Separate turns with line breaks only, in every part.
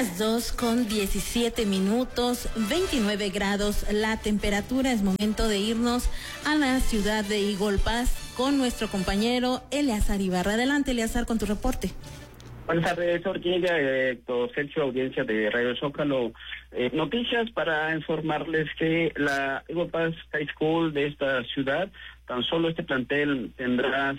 Las 2:17, 29 grados la temperatura. Es momento de irnos a la ciudad de Eagle Pass con nuestro compañero Eleazar Ibarra. Adelante, Eleazar, con tu reporte.
Buenas tardes, Orquídea, Sergio, audiencia de Radio Zócalo. Noticias para informarles que la Eagle Pass High School de esta ciudad, tan solo este plantel tendrá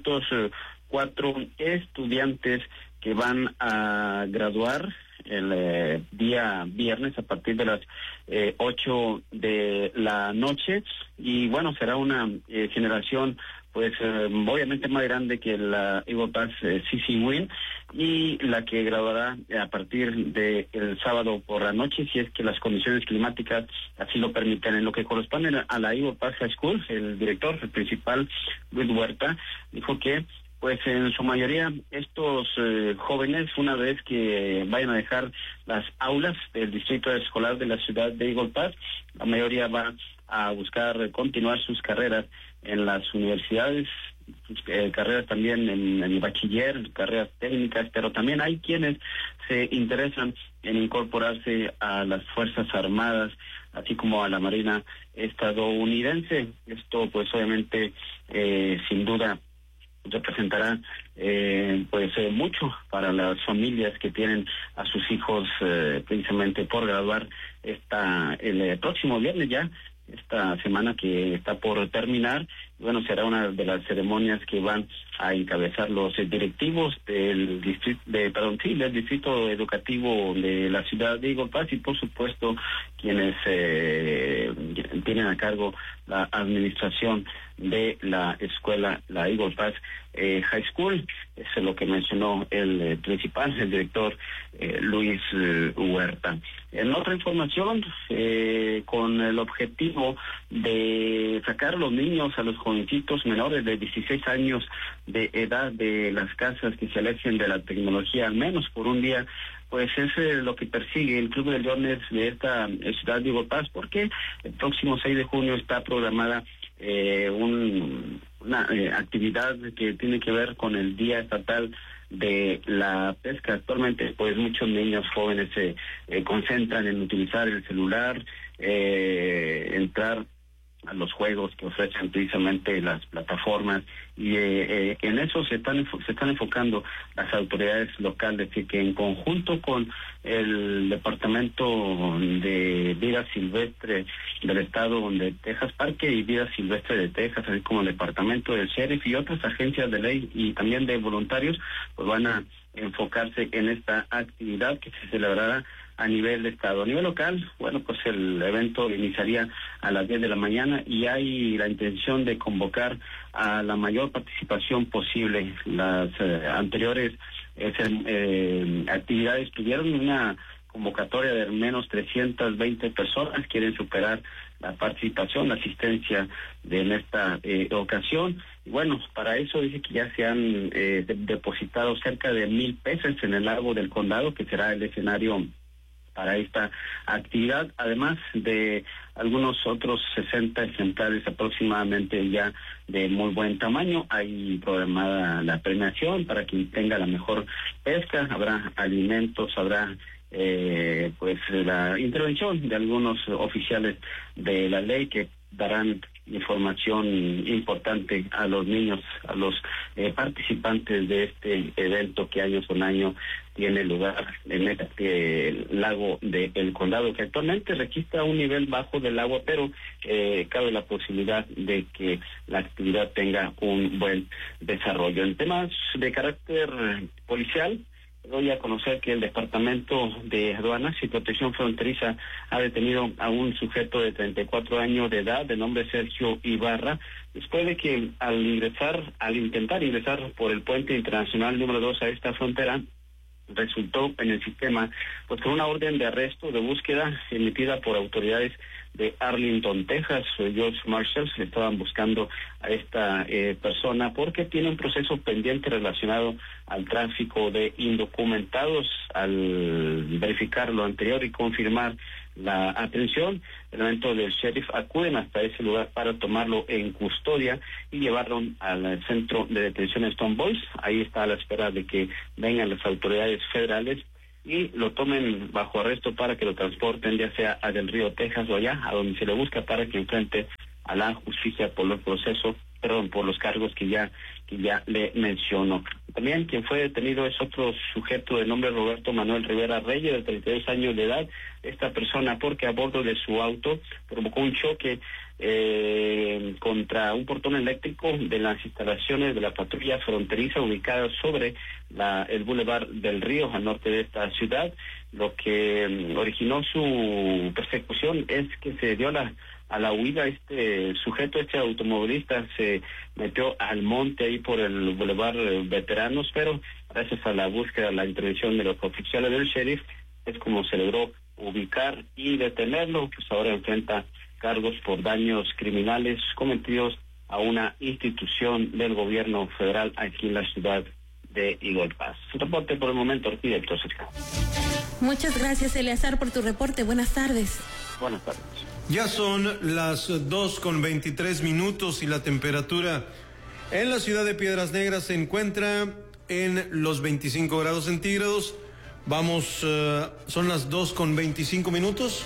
604 estudiantes que van a graduar el día viernes a partir de las 8 de la noche, y bueno, será una generación pues obviamente más grande que la Eagle Pass CC Win, y la que graduará a partir de el sábado por la noche, si es que las condiciones climáticas así lo permiten. En lo que corresponde a la Eagle Pass High School, el director, el principal, Luis Huerta, dijo que pues en su mayoría estos jóvenes, una vez que vayan a dejar las aulas del distrito escolar de la ciudad de Eagle Pass, la mayoría va a buscar continuar sus carreras en las universidades, carreras también en el bachiller, carreras técnicas, pero también hay quienes se interesan en incorporarse a las Fuerzas Armadas, así como a la Marina estadounidense. Esto pues obviamente sin duda representará mucho para las familias que tienen a sus hijos precisamente por graduar el próximo viernes, ya esta semana que está por terminar. Bueno, será una de las ceremonias que van a encabezar los directivos del distrito educativo de la ciudad de Eagle Pass, y por supuesto quienes tienen a cargo la administración de la escuela, la Eagle Pass High School. Eso es lo que mencionó el director Luis Huerta. En otra información, con el objetivo de sacar a los niños, a los jovencitos menores de 16 años de edad de las casas que se alejen de la tecnología, al menos por un día, pues es lo que persigue el Club de Leones de esta ciudad de Eagle Pass, porque el próximo 6 de junio está programada una actividad que tiene que ver con el Día Estatal de la Pesca. Actualmente pues muchos niños jóvenes se concentran en utilizar el celular, entrar a los juegos que ofrecen precisamente las plataformas, y en eso se están enfocando las autoridades locales, y que en conjunto con el Departamento de Vida Silvestre del Estado de Texas, Parque y Vida Silvestre de Texas, así como el Departamento del Sheriff y otras agencias de ley y también de voluntarios, pues van a enfocarse en esta actividad que se celebrará a nivel de estado. A nivel local, bueno, pues el evento iniciaría a las 10 de la mañana y hay la intención de convocar a la mayor participación posible. Las anteriores actividades tuvieron una convocatoria de al menos 320 personas. Quieren superar la participación, la asistencia en esta ocasión. Y bueno, para eso dice que ya se han depositado cerca de 1,000 pesos en el lago del Condado, que será el escenario para esta actividad, además de algunos otros 60 ejemplares aproximadamente ya de muy buen tamaño. Hay programada la premiación para quien tenga la mejor pesca, habrá alimentos, habrá la intervención de algunos oficiales de la ley que darán información importante a los niños, a los participantes de este evento que año con año tiene lugar en este lago del Condado, que actualmente registra un nivel bajo del agua, pero cabe la posibilidad de que la actividad tenga un buen desarrollo. En temas de carácter policial, doy a conocer que el Departamento de Aduanas y Protección Fronteriza ha detenido a un sujeto de 34 años de edad, de nombre Sergio Ibarra, después de que al intentar ingresar por el puente internacional número 2 a esta frontera, resultó en el sistema pues con una orden de arresto de búsqueda emitida por autoridades de Arlington, Texas. George Marshall estaban buscando a esta persona porque tiene un proceso pendiente relacionado al tráfico de indocumentados. Al verificar lo anterior y confirmar la atención, elementos del sheriff acuden hasta ese lugar para tomarlo en custodia y llevarlo al centro de detención Stone Boys. Ahí está a la espera de que vengan las autoridades federales y lo tomen bajo arresto para que lo transporten ya sea a Del Río, Texas, o allá a donde se le busca para que enfrente a la justicia por los procesos, por los cargos que ya le menciono. También quien fue detenido es otro sujeto de nombre Roberto Manuel Rivera Reyes, de 32 años de edad. Esta persona, porque a bordo de su auto provocó un choque contra un portón eléctrico de las instalaciones de la patrulla fronteriza ubicada sobre el Boulevard del Río, al norte de esta ciudad. Lo que originó su persecución es que se dio a la huida. Este automovilista se metió al monte ahí por el Boulevard Veteranos, pero gracias a la búsqueda, la intervención de los oficiales del sheriff, es como se logró ubicar y detenerlo. Pues ahora enfrenta cargos por daños criminales cometidos a una institución del gobierno federal aquí en la ciudad de Eagle Pass. Reporte por el momento, Orquídea, entonces.
Muchas gracias, Eleazar, por tu reporte. Buenas tardes.
Buenas tardes.
Ya son las 2:23 y la temperatura en la ciudad de Piedras Negras se encuentra en los 25 grados centígrados. Son las 2:25.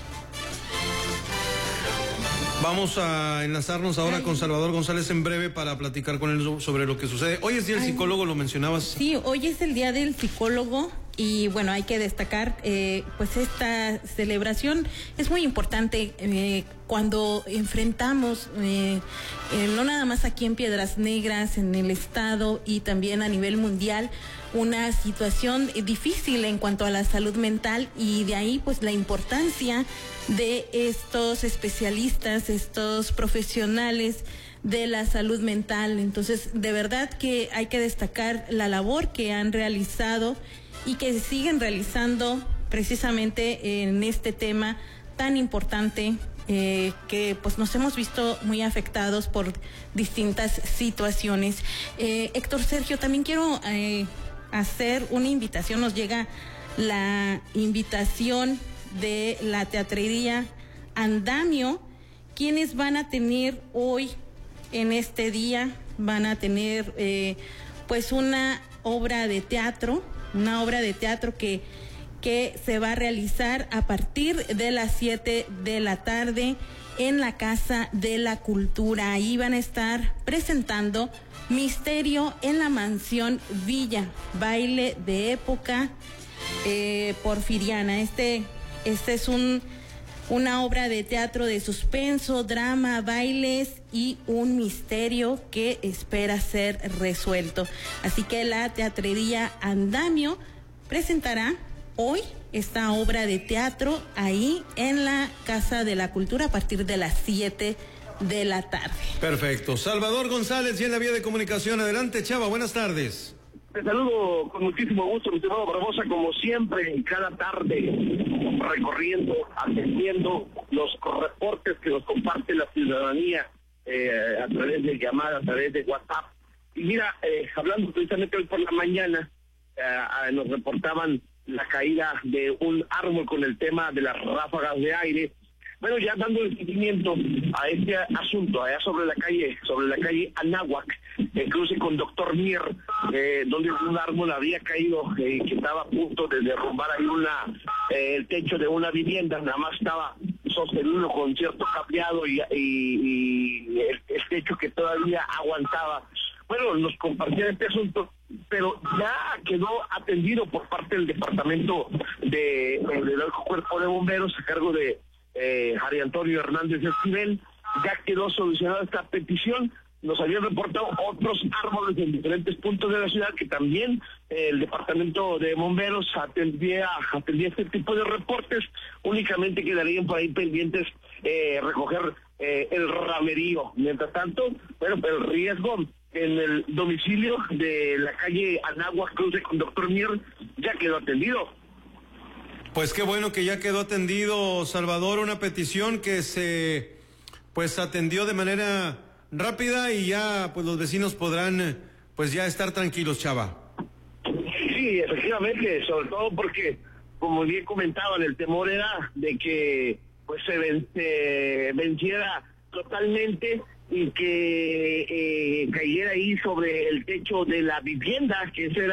Vamos a enlazarnos ahora con Salvador González en breve para platicar con él sobre lo que sucede. Hoy es día del psicólogo, lo mencionabas.
Sí, hoy es el día del psicólogo y bueno, hay que destacar pues esta celebración es muy importante cuando enfrentamos no nada más aquí en Piedras Negras, en el estado y también a nivel mundial, una situación difícil en cuanto a la salud mental, y de ahí pues la importancia de estos especialistas, estos profesionales de la salud mental. Entonces, de verdad que hay que destacar la labor que han realizado y que siguen realizando precisamente en este tema tan importante que pues nos hemos visto muy afectados por distintas situaciones. Héctor Sergio, también quiero hacer una invitación. Nos llega la invitación de la teatrería Andamio, quienes van a tener hoy, en este día, van a tener pues una obra de teatro que se va a realizar a partir de las 7 de la tarde en la Casa de la Cultura. Ahí van a estar presentando Misterio en la Mansión Villa, baile de época porfiriana. Este es una obra de teatro de suspenso, drama, bailes y un misterio que espera ser resuelto. Así que la teatrería Andamio presentará hoy esta obra de teatro ahí en la Casa de la Cultura a partir de las 7 de la tarde.
Perfecto. Salvador González, y en la vía de comunicación. Adelante, Chava, buenas tardes.
Te saludo con muchísimo gusto, mi estimado Barbosa, como siempre, cada tarde recorriendo, atendiendo los reportes que nos comparte la ciudadanía a través de llamadas, a través de WhatsApp. Y mira, hablando precisamente hoy por la mañana, nos reportaban la caída de un árbol con el tema de las ráfagas de aire. Bueno, ya dando el seguimiento a este asunto, allá sobre la calle Anáhuac, el cruce con Doctor Mier, donde un árbol había caído, que estaba a punto de derrumbar ahí el techo de una vivienda, nada más estaba sostenido con cierto cableado y el techo que todavía aguantaba. Bueno, nos compartían este asunto, pero ya quedó atendido por parte del departamento del Cuerpo de Bomberos a cargo de Jari Antonio Hernández Esquivel. Ya quedó solucionada esta petición. Nos habían reportado otros árboles en diferentes puntos de la ciudad que también el departamento de bomberos atendía este tipo de reportes. Únicamente quedarían por ahí pendientes recoger el ramerío. Mientras tanto, bueno, pero el riesgo en el domicilio de la calle Anáhuac, cruce con Doctor Mier, ya quedó atendido.
Pues qué bueno que ya quedó atendido, Salvador, una petición que se atendió de manera rápida y ya pues los vecinos podrán pues ya estar tranquilos, Chava.
Sí, efectivamente, sobre todo porque, como bien comentaban, el temor era de que pues se venciera totalmente y que cayera ahí sobre el techo de la vivienda, que esa era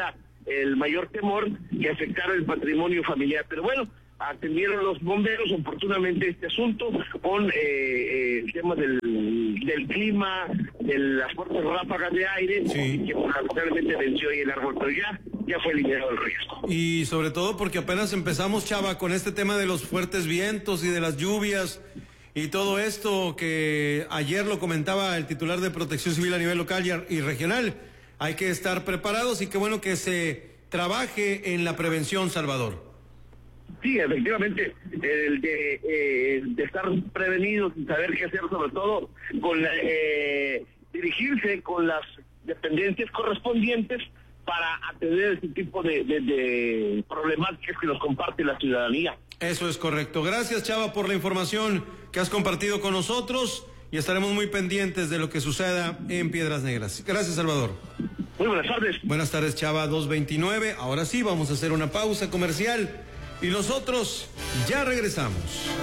el mayor temor que afectara el patrimonio familiar. Pero bueno, atendieron los bomberos oportunamente este asunto con el tema del clima, de las fuertes ráfagas de aire, sí, que lamentablemente venció ahí el árbol, pero ya fue eliminado el riesgo.
Y sobre todo porque apenas empezamos, Chava, con este tema de los fuertes vientos y de las lluvias y todo esto que ayer lo comentaba el titular de Protección Civil a nivel local y regional. Hay que estar preparados y qué bueno que se trabaje en la prevención, Salvador.
Sí, efectivamente, el de estar prevenidos y saber qué hacer, sobre todo con dirigirse con las dependencias correspondientes para atender este tipo de problemáticas que nos comparte la ciudadanía. Eso es correcto. Gracias, Chava, por la información que has compartido con nosotros y estaremos muy pendientes de lo que suceda en Piedras Negras. Gracias, Salvador. Muy buenas tardes. Buenas tardes, Chava, 2:29. Ahora sí, vamos a hacer una pausa comercial y nosotros ya regresamos.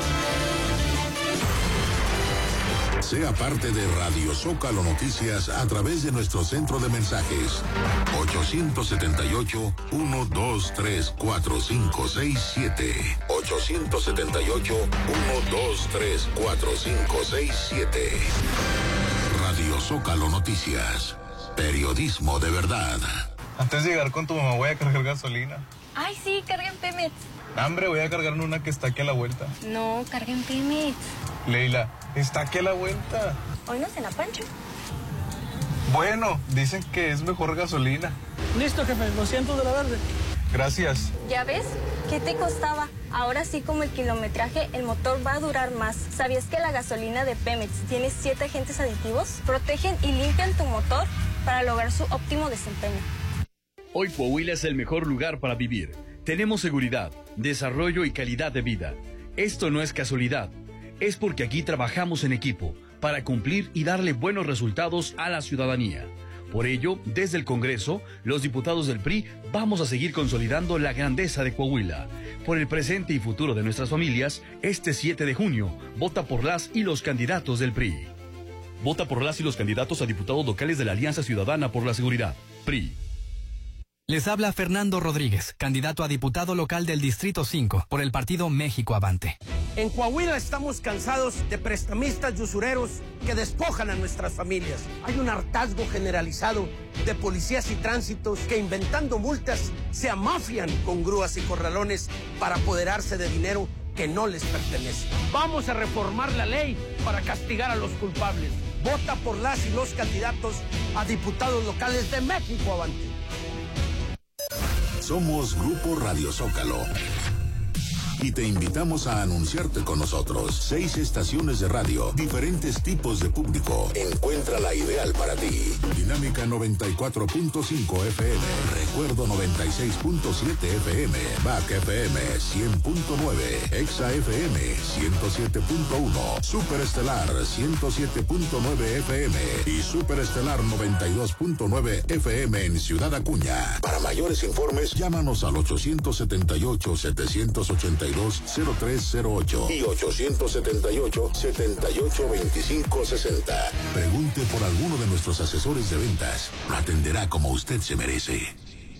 Sea parte de Radio Zócalo Noticias a través de nuestro centro de mensajes 878-123-4567 878-123-4567. Radio Zócalo Noticias, periodismo de verdad.
Antes de llegar con tu mamá voy a cargar gasolina.
Ay, sí, carga en Pemex.
Hambre, voy a cargar una que está aquí a la vuelta.
No, carga en Pemex.
Leila, está aquí a la vuelta.
Hoy no cena Pancho.
Bueno, dicen que es mejor gasolina.
Listo, jefe, 200 de la verde.
Gracias.
¿Ya ves? ¿Qué te costaba? Ahora sí, como el kilometraje, el motor va a durar más. ¿Sabías que la gasolina de Pemex tiene 7 agentes aditivos? Protegen y limpian tu motor para lograr su óptimo desempeño.
Hoy Coahuila es el mejor lugar para vivir. Tenemos seguridad, desarrollo y calidad de vida. Esto no es casualidad. Es porque aquí trabajamos en equipo para cumplir y darle buenos resultados a la ciudadanía. Por ello, desde el Congreso, los diputados del PRI vamos a seguir consolidando la grandeza de Coahuila. Por el presente y futuro de nuestras familias, este 7 de junio, vota por las y los candidatos del PRI. Vota por las y los candidatos a diputados locales de la Alianza Ciudadana por la Seguridad, PRI.
Les habla Fernando Rodríguez, candidato a diputado local del Distrito 5 por el partido México Avante.
En Coahuila estamos cansados de prestamistas y usureros que despojan a nuestras familias. Hay un hartazgo generalizado de policías y tránsitos que, inventando multas, se amafian con grúas y corralones para apoderarse de dinero que no les pertenece. Vamos a reformar la ley para castigar a los culpables. Vota por las y los candidatos a diputados locales de México Avante.
Somos Grupo Radio Zócalo y te invitamos a anunciarte con nosotros. 6 estaciones de radio, diferentes tipos de público. Encuentra la ideal para ti. Dinámica 94.5 FM, Recuerdo 96.7 FM, BAC FM 100.9, Exa FM 107.1, Superestelar 107.9 FM y Superestelar 92.9 FM en Ciudad Acuña. Para mayores informes, llámanos al 878-782-0308 y 878-782560. Pregunte por alguno de nuestros asesores de ventas. Lo atenderá como usted se merece.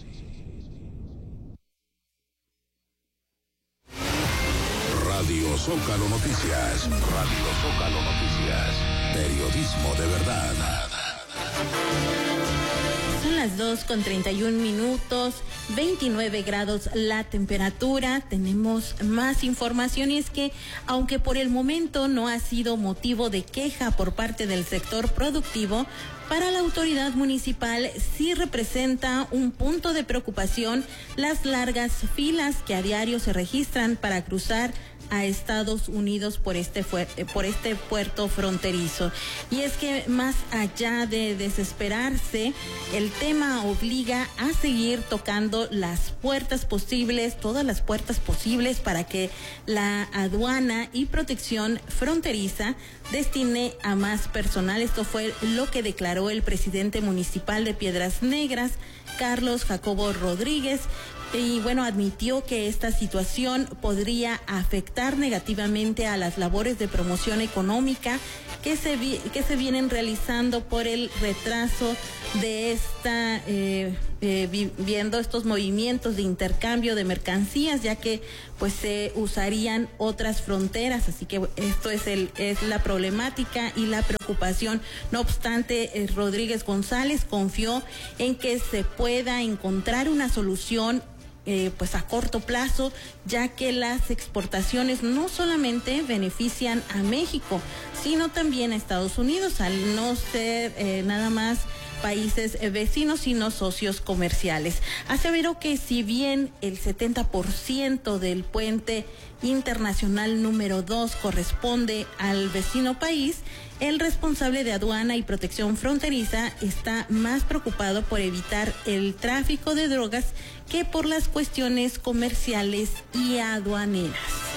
Radio Zócalo Noticias. Radio Zócalo Noticias. Periodismo de verdad.
Son las 2:31, 29 grados la temperatura. Tenemos más información y es que, aunque por el momento no ha sido motivo de queja por parte del sector productivo, para la autoridad municipal sí representa un punto de preocupación las largas filas que a diario se registran para cruzar a Estados Unidos por este puerto fronterizo. Y es que más allá de desesperarse, el tema obliga a seguir tocando las puertas posibles, todas las puertas posibles, para que la aduana y protección fronteriza destine a más personal. Esto fue lo que declaró el presidente municipal de Piedras Negras, Carlos Jacobo Rodríguez. Y bueno, admitió que esta situación podría afectar negativamente a las labores de promoción económica que se vienen realizando por el retraso de viendo estos movimientos de intercambio de mercancías, ya que pues se usarían otras fronteras, así que esto es la problemática y la preocupación. No obstante, Rodríguez González confió en que se pueda encontrar una solución pues a corto plazo, ya que las exportaciones no solamente benefician a México, sino también a Estados Unidos, al no ser nada más países vecinos, sino socios comerciales. Aseveró que si bien el 70% del puente internacional número 2 corresponde al vecino país, el responsable de aduana y protección fronteriza está más preocupado por evitar el tráfico de drogas que por las cuestiones comerciales y aduaneras.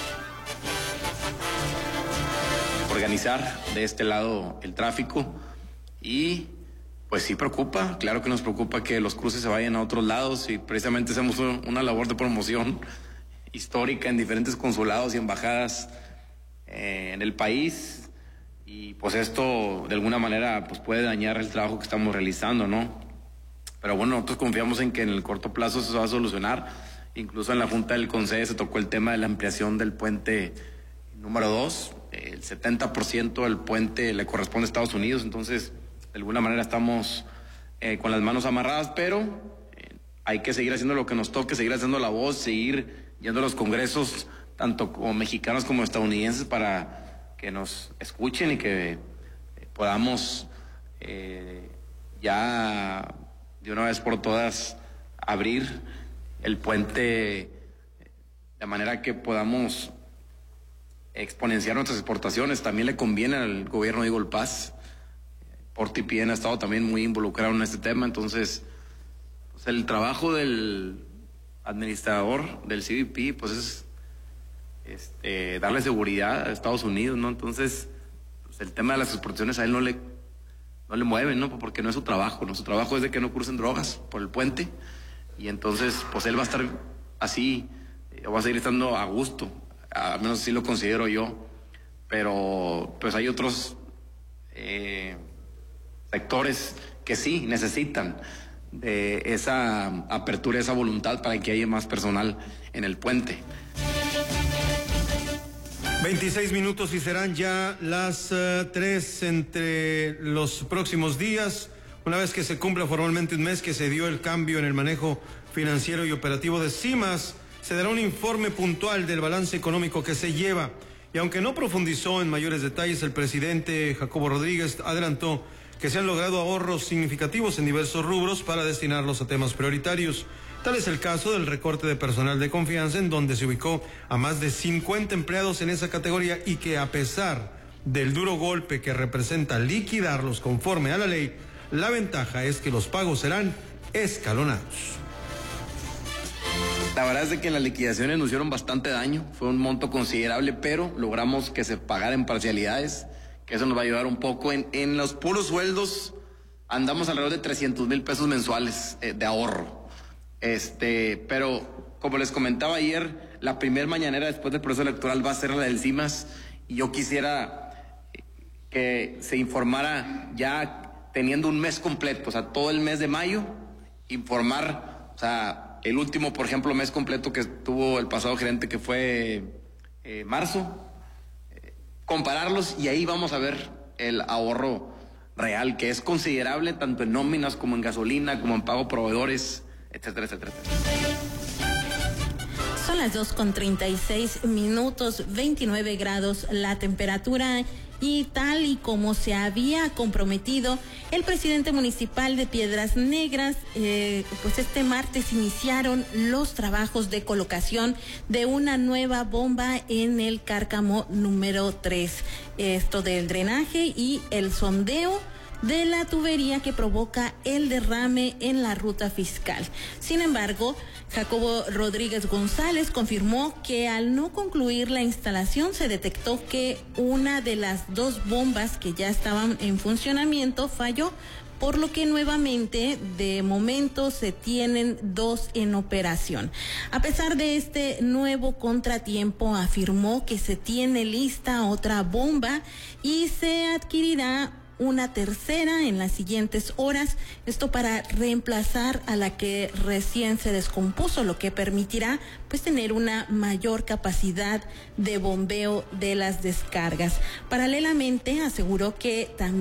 Organizar de este lado el tráfico y pues sí preocupa, claro que nos preocupa que los cruces se vayan a otros lados y precisamente hacemos una labor de promoción histórica en diferentes consulados y embajadas en el país y pues esto de alguna manera pues puede dañar el trabajo que estamos realizando, ¿no? Pero bueno, nosotros confiamos en que en el corto plazo eso se va a solucionar. Incluso en la Junta del Consejo se tocó el tema de la ampliación del puente número 2, el 70% del puente le corresponde a Estados Unidos, entonces de alguna manera estamos con las manos amarradas, pero hay que seguir haciendo lo que nos toque, seguir haciendo la voz, seguir yendo a los congresos, tanto como mexicanos como estadounidenses, para que nos escuchen y que podamos ya de una vez por todas abrir el puente de manera que podamos exponenciar nuestras exportaciones. También le conviene al gobierno de Eagle Pass. PortIPN ha estado también muy involucrado en este tema, entonces pues el trabajo del administrador del CBP pues es darle seguridad a Estados Unidos, ¿no? Entonces pues el tema de las exportaciones a él no le mueve, ¿no? Porque no es su trabajo, ¿no? Su trabajo es de que no crucen drogas por el puente y entonces pues él va a estar así, va a seguir estando a gusto, al menos así lo considero yo, pero pues hay otros sectores que sí necesitan de esa apertura, esa voluntad para que haya más personal en el puente.
26 minutos y serán ya las 3 entre los próximos días, una vez que se cumpla formalmente un mes que se dio el cambio en el manejo financiero y operativo de CIMAS, se dará un informe puntual del balance económico que se lleva. Y aunque no profundizó en mayores detalles, el presidente Jacobo Rodríguez adelantó que se han logrado ahorros significativos en diversos rubros para destinarlos a temas prioritarios. Tal es el caso del recorte de personal de confianza, en donde se ubicó a más de 50 empleados en esa categoría y que a pesar del duro golpe que representa liquidarlos conforme a la ley, la ventaja es que los pagos serán escalonados.
La verdad es de que las liquidaciones nos hicieron bastante daño, fue un monto considerable, pero logramos que se pagara en parcialidades, que eso nos va a ayudar un poco. En los puros sueldos andamos alrededor de 300,000 pesos mensuales de ahorro. Pero como les comentaba ayer, la primer mañanera después del proceso electoral va a ser la del CIMAS y yo quisiera que se informara ya teniendo un mes completo, o sea, todo el mes de mayo, informar, o sea, el último, por ejemplo, mes completo que tuvo el pasado gerente, que fue marzo, compararlos y ahí vamos a ver el ahorro real, que es considerable tanto en nóminas como en gasolina, como en pago a proveedores, etcétera, etcétera, etcétera.
Son las 2:36, 29 grados la temperatura. Y tal y como se había comprometido el presidente municipal de Piedras Negras, pues este martes iniciaron los trabajos de colocación de una nueva bomba en el Cárcamo número 3. Esto del drenaje y el sondeo de la tubería que provoca el derrame en la ruta fiscal. Sin embargo, Jacobo Rodríguez González confirmó que al no concluir la instalación se detectó que una de las dos bombas que ya estaban en funcionamiento falló, por lo que nuevamente de momento se tienen 2 en operación. A pesar de este nuevo contratiempo, afirmó que se tiene lista otra bomba y se adquirirá una tercera en las siguientes horas, esto para reemplazar a la que recién se descompuso, lo que permitirá pues tener una mayor capacidad de bombeo de las descargas. Paralelamente aseguró que también